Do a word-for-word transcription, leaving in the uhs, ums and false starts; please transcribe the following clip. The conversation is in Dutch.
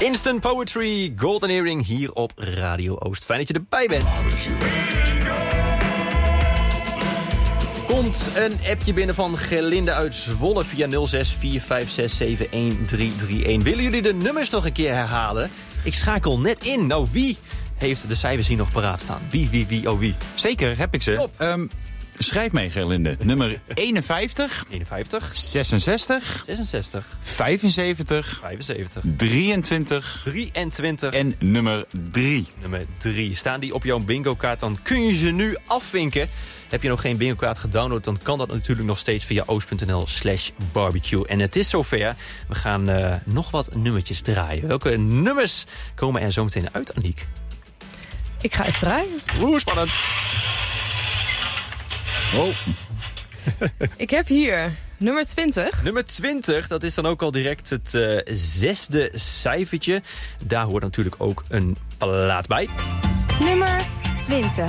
Instant Poetry, Golden Earring hier op Radio Oost. Fijn dat je erbij bent. Komt een appje binnen van Gelinde uit Zwolle via nul zes vier vijf zes zeven een drie drie een. Willen jullie de nummers nog een keer herhalen? Ik schakel net in. Nou, wie heeft de cijfers hier nog paraat staan? Wie, wie, wie, oh wie? Zeker, heb ik ze. Um, schrijf mee, Gelinde. Nummer eenenvijftig. eenenvijftig. zesenzestig. zesenzestig. vijfenzeventig. vijfenzeventig. drieëntwintig. drieëntwintig. En nummer drie. Nummer drie. Staan die op jouw bingo-kaart, dan kun je ze nu afvinken. Heb je nog geen bingo-kaart gedownload, dan kan dat natuurlijk nog steeds via oost.nl slash barbecue. En het is zover. We gaan uh, nog wat nummertjes draaien. Welke nummers komen er zo meteen uit, Aniek? Ik ga even draaien. Oeh, spannend. Oh. Ik heb hier nummer twintig. Nummer twintig, dat is dan ook al direct het uh, zesde cijfertje. Daar hoort natuurlijk ook een plaat bij. Nummer twintig.